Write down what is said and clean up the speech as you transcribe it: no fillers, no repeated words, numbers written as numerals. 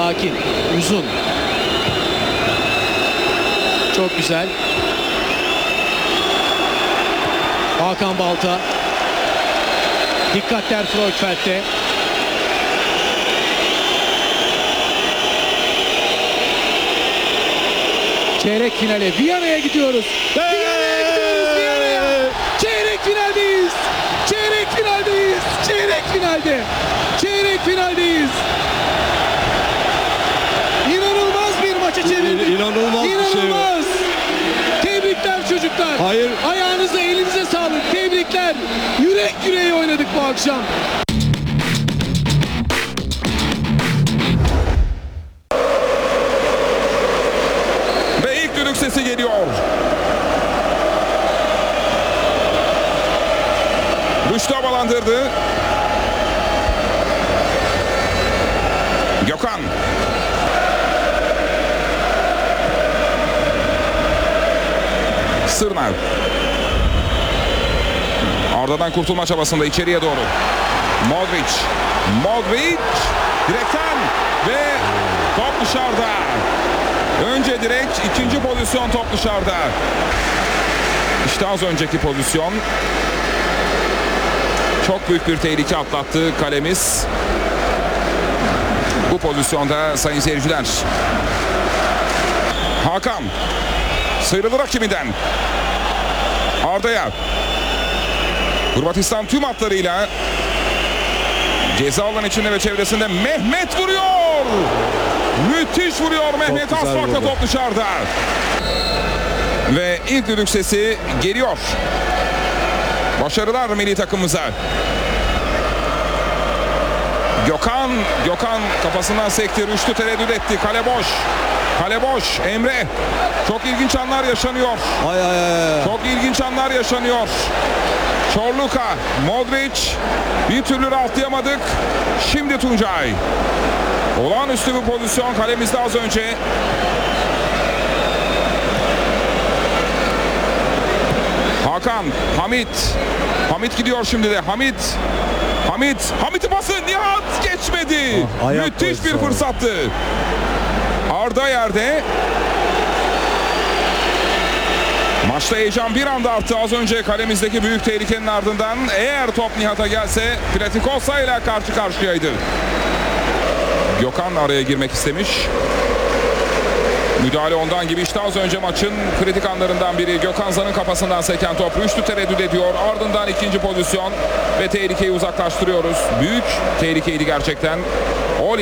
Sakin. Uzun. Çok güzel. Hakan Balta. Dikkatler Freuchfeld'de. Çeyrek finale Viyana'ya gidiyoruz. Viyana'ya gidiyoruz, Viyana'ya. Çeyrek finaldeyiz. Çeyrek finaldeyiz. Çeyrek finalde. Çeyrek finaldeyiz. İnanılmaz bir maça çevirdik. İnanılmaz bir şey. İnanılmaz. Tebrikler çocuklar. Hayır. Ayağınıza, elinize sağlık. Tebrikler. Yürek yüreğe oynadık bu akşam. Ve ilk düdük sesi geliyor. Rüştü havalandırdı. Gökhan. Sırnar. Arda'dan kurtulma çabasında içeriye doğru. Modric. Modric. Direkten ve top dışarıda. Önce direkt, ikinci pozisyon top dışarıda. İşte az önceki pozisyon. Çok büyük bir tehlike atlattı kalemiz. Bu pozisyonda sayın seyirciler. Hakan. Sıyrılır rakibinden. Arda'ya. Hırvatistan tüm hatlarıyla ceza alan içinde ve çevresinde Mehmet vuruyor. Müthiş vuruyor Mehmet, az farkla top dışarıda. Ve ilk düdük sesi geliyor. Başarılar milli takımımıza. Gökhan kafasından sekti. Rüştü tereddüt etti. Kale boş. Kale boş. Emre. Çok ilginç anlar yaşanıyor. Çok ilginç anlar yaşanıyor. Çorluka. Modric. Bir türlü rahatlayamadık. Şimdi Tuncay. Olağanüstü bir pozisyon kalemizde az önce. Hakan. Hamit gidiyor şimdi de. Hamit'in pası. Nihat geçmedi. Müthiş bir fırsattı. Arda yerde. Maçta heyecan bir anda arttı az önce kalemizdeki büyük tehlikenin ardından. Eğer top Nihat'a gelse Platikosa ile karşı karşıyaydı. Gökhan araya girmek istemiş. Müdahale ondan gibi. İşte az önce maçın kritik anlarından biri. Gökhan Zan'ın kafasından seken top. Rüştü tereddüt ediyor. Ardından ikinci pozisyon ve tehlikeyi uzaklaştırıyoruz. Büyük tehlikeydi gerçekten.